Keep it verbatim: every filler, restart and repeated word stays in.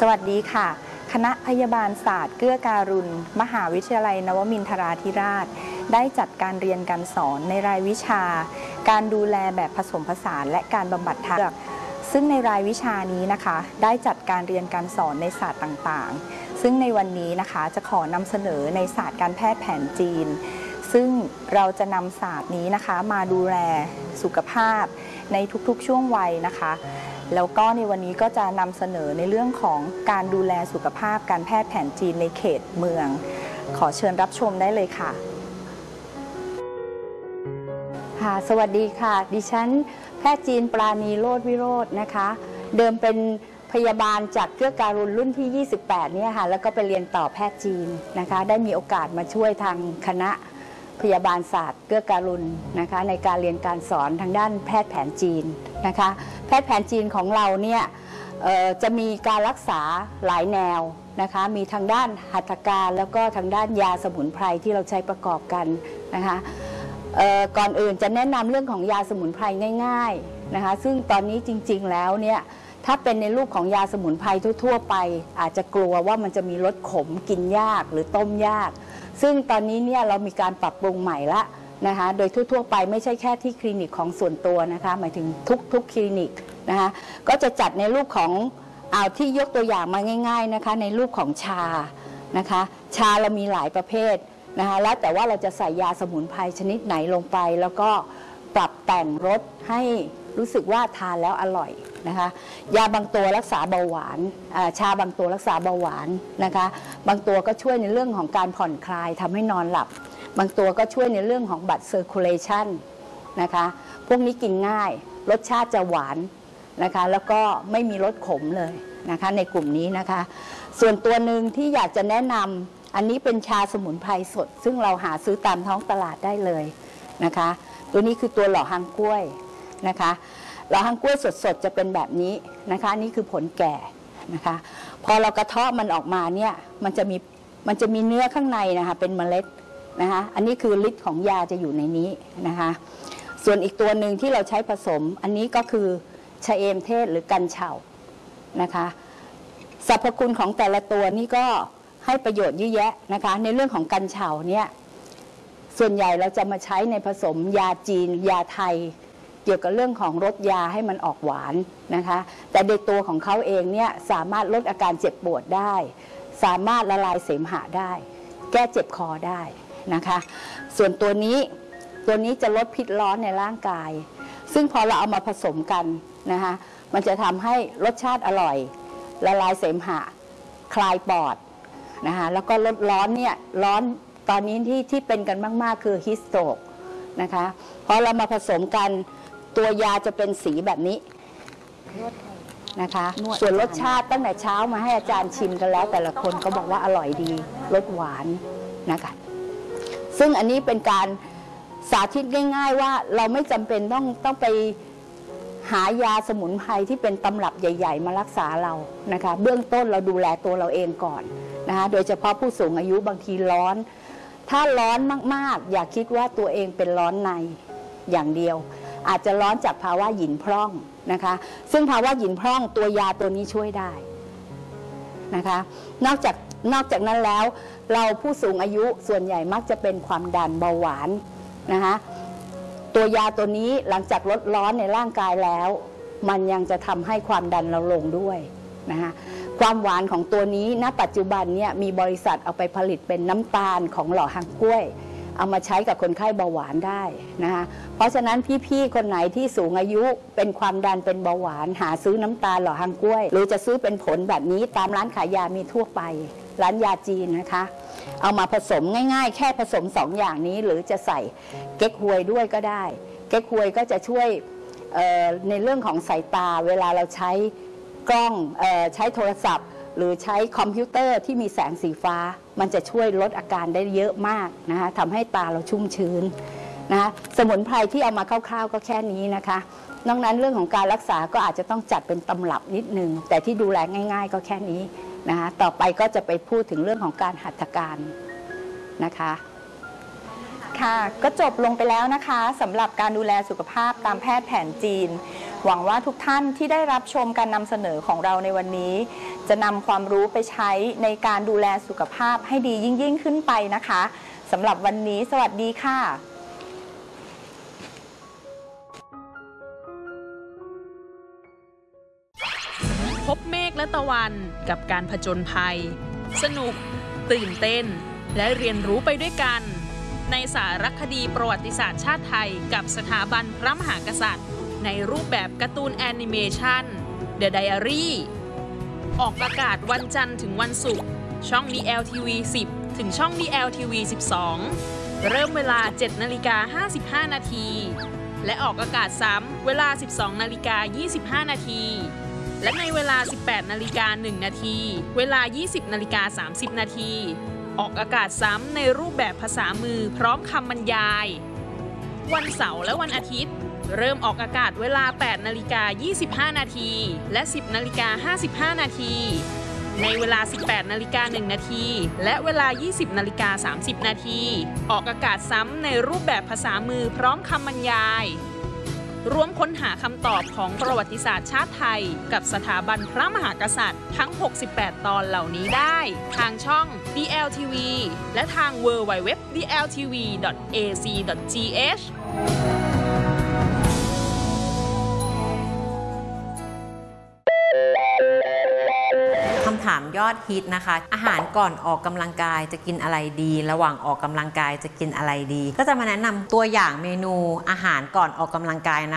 สวัสดีค่ะคณะพยาบาลศาสตร์เกื้อการุณมหาวิทยาลัยนวมินทราธิราชได้จัดการเรียนการสอนในรายวิชาการดูแลแบบผสมผสานและการบำบัดทางเลือกซึ่งในรายวิชานี้นะคะได้จัดการเรียนการสอนในศาสตร์ต่างๆซึ่งในวันนี้นะคะจะขอนำเสนอในศาสตร์การแพทย์แผนจีนซึ่งเราจะนำศาสตร์นี้นะคะมาดูแลสุขภาพในทุกๆช่วงวัยนะคะแล้วก็ในวันนี้ก็จะนำเสนอในเรื่องของการดูแลสุขภาพการแพทย์แผนจีนในเขตเมืองขอเชิญรับชมได้เลยค่ะค่ะสวัสดีค่ะดิฉันแพทย์จีนปราณีโรจน์วิโรจน์นะคะเดิมเป็นพยาบาลจากเกื้อการุณรุ่นที่ยี่สิบแปดเนี่ยค่ะแล้วก็ไปเรียนต่อแพทย์จีนนะคะได้มีโอกาสมาช่วยทางคณะพยาบาลศาสตร์เกื้อการุณนะคะในการเรียนการสอนทางด้านแพทย์แผนจีนนะคะแพทย์แผนจีนของเราเนี่ยจะมีการรักษาหลายแนวนะคะมีทางด้านหัตถการแล้วก็ทางด้านยาสมุนไพรที่เราใช้ประกอบกันนะคะก่อนอื่นจะแนะนำเรื่องของยาสมุนไพรง่ายๆนะคะซึ่งตอนนี้จริงๆแล้วเนี่ยถ้าเป็นในรูปของยาสมุนไพรทั่วๆไปอาจจะกลัวว่ามันจะมีรสขมกินยากหรือต้มยากซึ่งตอนนี้เนี่ยเรามีการปรับปรุงใหม่ละนะคะโดยทั่วๆไปไม่ใช่แค่ที่คลินิกของส่วนตัวนะคะหมายถึงทุกๆคลินิกนะคะก็จะจัดในรูปของเอาที่ยกตัวอย่างมาง่ายๆนะคะในรูปของชานะคะชาเรามีหลายประเภทนะคะแล้วแต่ว่าเราจะใส่ยาสมุนไพรชนิดไหนลงไปแล้วก็ปรับแต่งรสให้รู้สึกว่าทานแล้วอร่อยนะคะยาบางตัวรักษาเบาหวานชาบางตัวรักษาเบาหวานนะคะบางตัวก็ช่วยในเรื่องของการผ่อนคลายทำให้นอนหลับบางตัวก็ช่วยในเรื่องของบัตรเซอร์คูลเลชันนะคะพวกนี้กินง่ายรสชาติจะหวานนะคะแล้วก็ไม่มีรสขมเลยนะคะในกลุ่มนี้นะคะส่วนตัวหนึ่งที่อยากจะแนะนำอันนี้เป็นชาสมุนไพรสดซึ่งเราหาซื้อตามท้องตลาดได้เลยนะคะตัวนี้คือตัวหล่อหางกล้วยนะคะหล่อหางกล้วยสดๆจะเป็นแบบนี้นะคะนี่คือผลแก่นะคะพอเรากระเทาะมันออกมาเนี่ยมันจะมีมันจะมีเนื้อข้างในนะคะเป็นเมล็ดนะคะอันนี้คือฤทธิ์ของยาจะอยู่ในนี้นะคะส่วนอีกตัวหนึ่งที่เราใช้ผสมอันนี้ก็คือชะเอมเทศหรือกัญเฉานะคะสรรพคุณของแต่ละตัวนี่ก็ให้ประโยชน์เยอะแยะนะคะในเรื่องของกัญเฉาเนี่ยส่วนใหญ่เราจะมาใช้ในผสมยาจีนยาไทยเกี่ยวกับเรื่องของรสยาให้มันออกหวานนะคะแต่ในตัวของเขาเองเนี่ยสามารถลดอาการเจ็บปวดได้สามารถละลายเสมหะได้แก้เจ็บคอได้นะคะส่วนตัวนี้ตัวนี้จะลดพิษร้อนในร่างกายซึ่งพอเราเอามาผสมกันนะคะมันจะทำให้รสชาติอร่อยละลายเสมหะคลายปอดนะคะแล้วก็ลดร้อนเนี่ยร้อนตอนนี้ที่ที่เป็นกันมากๆคือฮิสโตรกนะคะพอเรามาผสมกันตัวยาจะเป็นสีแบบนี้นะคะส่วนรสชาติตั้งแต่เช้ามาให้อาจารย์ชิมกันแล้วแต่ละคนก็บอกว่าอร่อยดีรสหวานนะคะซึ่งอันนี้เป็นการสาธิตง่ายๆว่าเราไม่จำเป็นต้องต้องไปหายาสมุนไพรที่เป็นตำรับใหญ่ๆมารักษาเรานะคะเบื้องต้นเราดูแลตัวเราเองก่อนนะคะโดยเฉพาะผู้สูงอายุบางทีร้อนถ้าร้อนมากๆอย่าคิดว่าตัวเองเป็นร้อนในอย่างเดียวอาจจะร้อนจากภาวะหยินพร่องนะคะซึ่งภาวะหยินพร่องตัวยาตัวนี้ช่วยได้นะคะนอกจากนอกจากนั้นแล้วเราผู้สูงอายุส่วนใหญ่มักจะเป็นความดันเบาหวานนะคะตัวยาตัวนี้หลังจากลดร้อนในร่างกายแล้วมันยังจะทำให้ความดันเราลงด้วยนะคะความหวานของตัวนี้ณปัจจุบันเนี่ยมีบริษัทเอาไปผลิตเป็นน้ำตาลของหล่อหางกล้วยเอามาใช้กับคนไข้เบาหวานได้นะคะเพราะฉะนั้นพี่ๆคนไหนที่สูงอายุเป็นความดันเป็นเบาหวานหาซื้อน้ำตาลหล่อหางกล้วยหรือจะซื้อเป็นผลแบบนี้ตามร้านขายยามีทั่วไปร้านยาจีนนะคะเอามาผสมง่ายๆแค่ผสมสองอย่างนี้หรือจะใส่เก๊กฮวยด้วยก็ได้เก๊กฮวยก็จะช่วยในเรื่องของสายตาเวลาเราใช้กล้องใช้โทรศัพท์หรือใช้คอมพิวเตอร์ที่มีแสงสีฟ้ามันจะช่วยลดอาการได้เยอะมากนะคะทำให้ตาเราชุ่มชื้นนะคะสมุนไพรที่เอามาคร่าวๆก็แค่นี้นะคะนอกนั้นเรื่องของการรักษาก็อาจจะต้องจัดเป็นตำรับนิดนึงแต่ที่ดูแลง่ายๆก็แค่นี้นะคะต่อไปก็จะไปพูดถึงเรื่องของการหัตถการนะคะค่ะก็จบลงไปแล้วนะคะสำหรับการดูแลสุขภาพตามแพทย์แผนจีนหวังว่าทุกท่านที่ได้รับชมการนำเสนอของเราในวันนี้ จะนำความรู้ไปใช้ในการดูแลสุขภาพให้ดียิ่งยิ่งขึ้นไปนะคะสำหรับวันนี้สวัสดีค่ะพบเมฆและตะวันกับการผจญภัยสนุกตื่นเต้นและเรียนรู้ไปด้วยกันในสารคดีประวัติศาสตร์ชาติไทยกับสถาบันพระมหากษัตริย์ในรูปแบบการ์ตูนแอนิเมชัน The Diary ออกอากาศวันจันทร์ถึงวันศุกร์ช่อง ดี แอล ที วี สิบ ถึงช่อง ดี แอล ที วี สิบสอง เริ่มเวลา เจ็ดนาฬิกาห้าสิบห้า นาทีและออกอากาศซ้ำเวลา สิบสองนาฬิกายี่สิบห้า นาทีและในเวลา สิบแปดนาฬิกาหนึ่ง นาทีเวลา ยี่สิบนาฬิกาสามสิบ นาทีออกอากาศซ้ำในรูปแบบภาษามือพร้อมคำบรรยายวันเสาร์และวันอาทิตย์เริ่มออกอากาศเวลา แปดนาฬิกายี่สิบห้า นาทีและ สิบนาฬิกาห้าสิบห้า นาทีในเวลา สิบแปดนาฬิกาหนึ่ง นาทีและเวลา ยี่สิบนาฬิกาสามสิบ นาทีออกอากาศซ้ำในรูปแบบภาษามือพร้อมคำบรรยายร่วมค้นหาคำตอบของประวัติศาสตร์ชาติไทยกับสถาบันพระมหากษัตริย์ทั้ง หกสิบแปด ตอนเหล่านี้ได้ทางช่อง ดี แอล ที วี และทาง ดับเบิลยู ดับเบิลยู ดับเบิลยู ดอท ดี แอล ที วี ดอท เอ ซี ดอท จี เอชคำถามยอดฮิตนะคะ อาหารก่อนออกกำลังกายจะกินอะไรดี ระหว่างออกกำลังกายจะกินอะไรดี ก็จะมาแนะนำตัวอย่างเมนูอาหารก่อนออกกำลังกายนะ